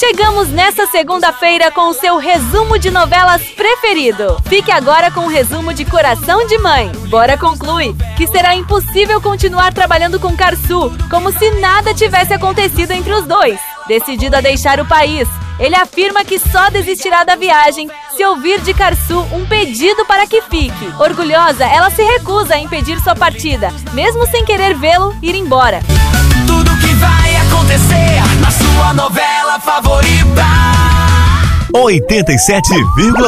Chegamos nessa segunda-feira com o seu resumo de novelas preferido. Fique agora com o resumo de Coração de Mãe. Bora conclui que será impossível continuar trabalhando com Karsu, como se nada tivesse acontecido entre os dois. Decidido a deixar o país, ele afirma que só desistirá da viagem se ouvir de Karsu um pedido para que fique. Orgulhosa, ela se recusa a impedir sua partida, mesmo sem querer vê-lo ir embora. Tudo que vai acontecer na sua novela favorita. 87,1